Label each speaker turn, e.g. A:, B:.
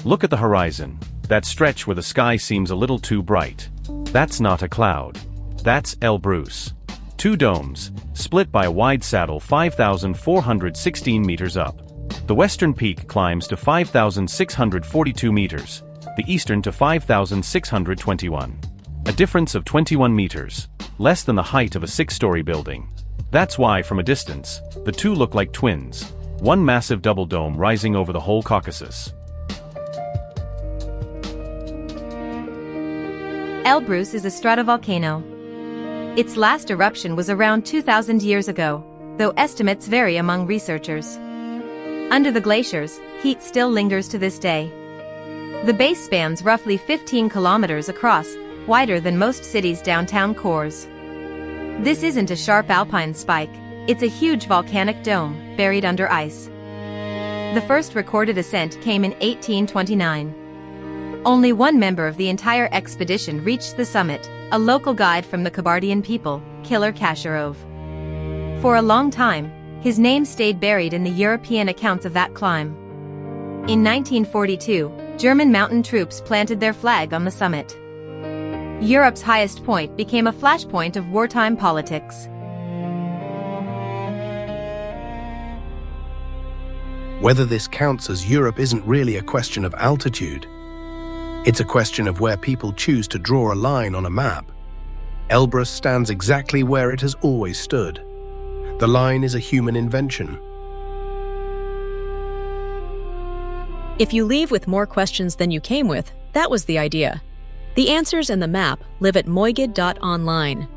A: Look at the horizon, that stretch where the sky seems a little too bright. That's not a cloud. That's Elbrus. Two domes, split by a wide saddle 5,416 meters up. The western peak climbs to 5,642 meters, the eastern to 5,621. A difference of 21 meters, less than the height of a six-story building. That's why, from a distance, the two look like twins, one massive double dome rising over the whole Caucasus.
B: Elbrus is a stratovolcano. Its last eruption was around 2,000 years ago, though estimates vary among researchers. Under the glaciers, heat still lingers to this day. The base spans roughly 15 kilometers across, wider than most cities' downtown cores. This isn't a sharp alpine spike, it's a huge volcanic dome, buried under ice. The first recorded ascent came in 1829. Only one member of the entire expedition reached the summit, a local guide from the Kabardian people, Killer Kasharov. For a long time, his name stayed buried in the European accounts of that climb. In 1942, German mountain troops planted their flag on the summit. Europe's highest point became a flashpoint of wartime politics.
C: Whether this counts as Europe isn't really a question of altitude. It's a question of where people choose to draw a line on a map. Elbrus stands exactly where it has always stood. The line is a human invention.
D: If you leave with more questions than you came with, that was the idea. The answers and the map live at moigid.online.